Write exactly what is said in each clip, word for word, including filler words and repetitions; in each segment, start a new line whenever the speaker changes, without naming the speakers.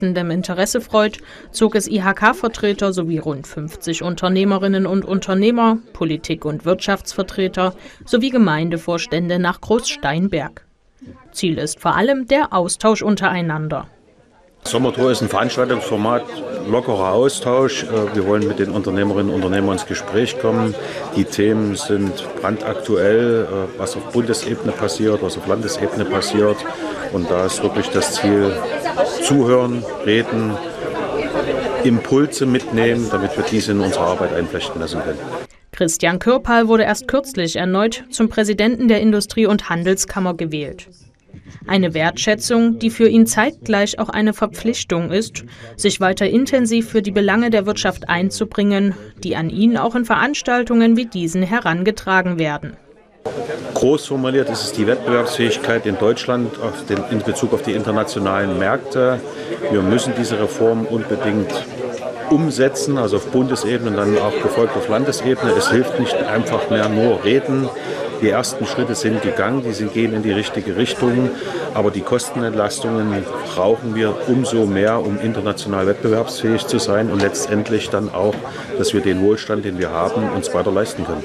wachsendem Interesse freut, zog es I H K-Vertreter sowie rund fünfzig Unternehmerinnen und Unternehmer, Politik- und Wirtschaftsvertreter sowie Gemeindevorstände nach Großsteinberg. Ziel ist vor allem der Austausch untereinander.
Sommertour ist ein Veranstaltungsformat, lockerer Austausch. Wir wollen mit den Unternehmerinnen und Unternehmern ins Gespräch kommen. Die Themen sind brandaktuell, was auf Bundesebene passiert, was auf Landesebene passiert. Und da ist wirklich das Ziel, zuhören, reden, Impulse mitnehmen, damit wir diese in unsere Arbeit einflechten lassen können.
Christian Kürpal wurde erst kürzlich erneut zum Präsidenten der Industrie- und Handelskammer gewählt. Eine Wertschätzung, die für ihn zeitgleich auch eine Verpflichtung ist, sich weiter intensiv für die Belange der Wirtschaft einzubringen, die an ihn auch in Veranstaltungen wie diesen herangetragen werden.
Groß formuliert ist es die Wettbewerbsfähigkeit in Deutschland auf den, in Bezug auf die internationalen Märkte. Wir müssen diese Reform unbedingt umsetzen, also auf Bundesebene und dann auch gefolgt auf Landesebene. Es hilft nicht einfach mehr nur reden. Die ersten Schritte sind gegangen, die sind, gehen in die richtige Richtung, aber die Kostenentlastungen brauchen wir umso mehr, um international wettbewerbsfähig zu sein und letztendlich dann auch, dass wir den Wohlstand, den wir haben, uns weiter leisten können.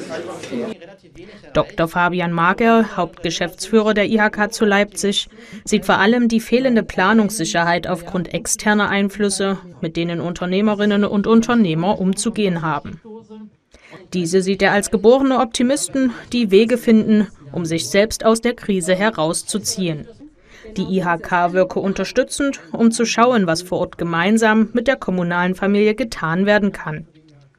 Doktor Fabian Mager, Hauptgeschäftsführer der I H K zu Leipzig, sieht vor allem die fehlende Planungssicherheit aufgrund externer Einflüsse, mit denen Unternehmerinnen und Unternehmer umzugehen haben. Diese sieht er als geborene Optimisten, die Wege finden, um sich selbst aus der Krise herauszuziehen. Die I H K wirke unterstützend, um zu schauen, was vor Ort gemeinsam mit der kommunalen Familie getan werden kann.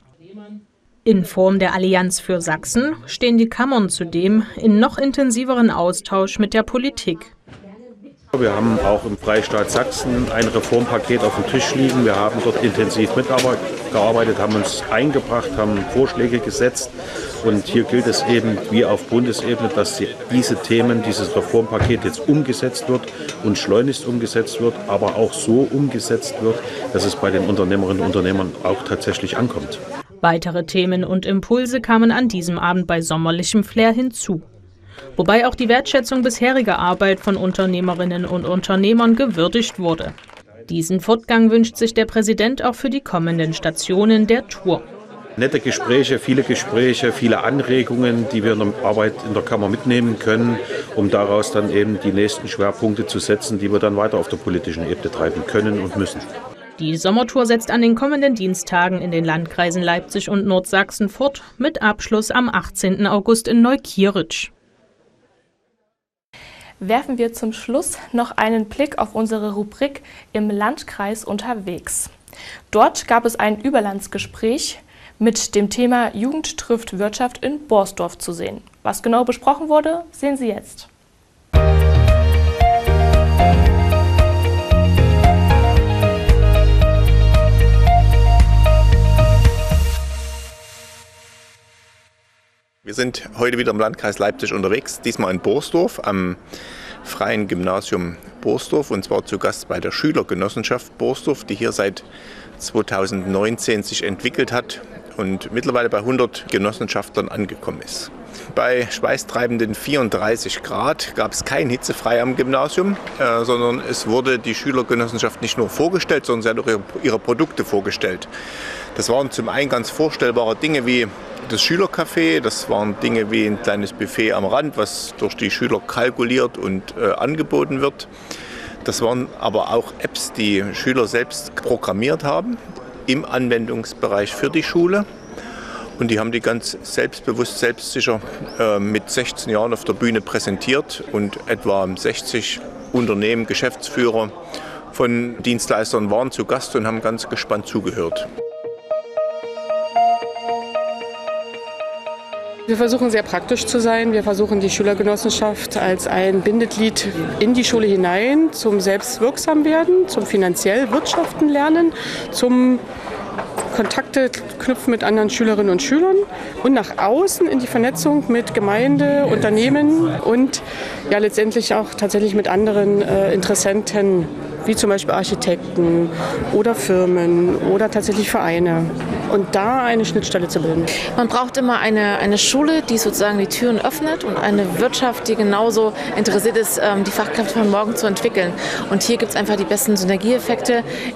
In Form der Allianz für Sachsen stehen die Kammern zudem in noch intensiveren Austausch mit der Politik.
Wir haben auch im Freistaat Sachsen ein Reformpaket auf dem Tisch liegen. Wir haben dort intensiv mitgearbeitet, haben uns eingebracht, haben Vorschläge gesetzt. Und hier gilt es eben wie auf Bundesebene, dass diese Themen, dieses Reformpaket jetzt umgesetzt wird und schleunigst umgesetzt wird, aber auch so umgesetzt wird, dass es bei den Unternehmerinnen und Unternehmern auch tatsächlich ankommt.
Weitere Themen und Impulse kamen an diesem Abend bei sommerlichem Flair hinzu. Wobei auch die Wertschätzung bisheriger Arbeit von Unternehmerinnen und Unternehmern gewürdigt wurde. Diesen Fortgang wünscht sich der Präsident auch für die kommenden Stationen der Tour.
Nette Gespräche, viele Gespräche, viele Anregungen, die wir in der Arbeit in der Kammer mitnehmen können, um daraus dann eben die nächsten Schwerpunkte zu setzen, die wir dann weiter auf der politischen Ebene treiben können und müssen.
Die Sommertour setzt an den kommenden Diensttagen in den Landkreisen Leipzig und Nordsachsen fort, mit Abschluss am achtzehnten August in Neukirch.
Werfen wir zum Schluss noch einen Blick auf unsere Rubrik im Landkreis unterwegs. Dort gab es ein Überlandsgespräch mit dem Thema Jugend trifft Wirtschaft in Borsdorf zu sehen. Was genau besprochen wurde, sehen Sie jetzt.
Wir sind heute wieder im Landkreis Leipzig unterwegs, diesmal in Borsdorf am Freien Gymnasium Borsdorf und zwar zu Gast bei der Schülergenossenschaft Borsdorf, die hier seit zweitausendneunzehn sich entwickelt hat und mittlerweile bei hundert Genossenschaftlern angekommen ist. Bei schweißtreibenden vierunddreißig Grad gab es kein Hitzefrei am Gymnasium, äh, sondern es wurde die Schülergenossenschaft nicht nur vorgestellt, sondern sie hat auch ihre, ihre Produkte vorgestellt. Das waren zum einen ganz vorstellbare Dinge wie das Schülercafé, das waren Dinge wie ein kleines Buffet am Rand, was durch die Schüler kalkuliert und äh, angeboten wird. Das waren aber auch Apps, die Schüler selbst programmiert haben im Anwendungsbereich für die Schule. Und die haben die ganz selbstbewusst, selbstsicher äh, mit sechzehn Jahren auf der Bühne präsentiert und etwa sechzig Unternehmen, Geschäftsführer von Dienstleistern waren zu Gast und haben ganz gespannt zugehört.
Wir versuchen sehr praktisch zu sein. Wir versuchen die Schülergenossenschaft als ein Bindeglied in die Schule hinein zum Selbstwirksamwerden, zum finanziell Wirtschaften lernen, zum Kontakte knüpfen mit anderen Schülerinnen und Schülern und nach außen in die Vernetzung mit Gemeinde, Unternehmen und ja letztendlich auch tatsächlich mit anderen äh, Interessenten wie zum Beispiel Architekten oder Firmen oder tatsächlich Vereine. Und da eine Schnittstelle zu bilden.
Man braucht immer eine, eine Schule, die sozusagen die Türen öffnet und eine Wirtschaft, die genauso interessiert ist, die Fachkräfte von morgen zu entwickeln. Und hier gibt es einfach die besten Synergieeffekte.